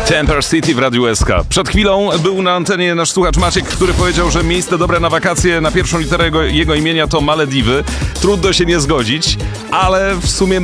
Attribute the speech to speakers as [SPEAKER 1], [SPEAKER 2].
[SPEAKER 1] Temper City w Radiu SK. Przed chwilą był na antenie nasz słuchacz Maciek, który powiedział, że miejsce dobre na wakacje na pierwszą literę jego imienia to Malediwy. Trudno się nie zgodzić, ale w sumie